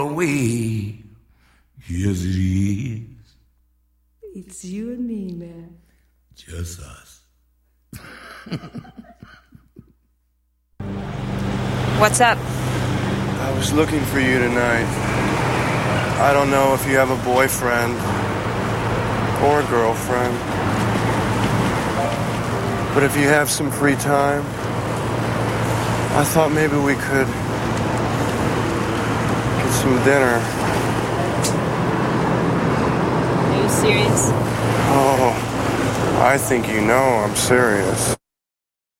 away. Yes, it is. It's you and me, man. Just us. What's up? I was looking for you tonight. I don't know if you have a boyfriend or a girlfriend, but if you have some free time, I thought maybe we could get some dinner. Are you serious? Oh, I think you know I'm serious.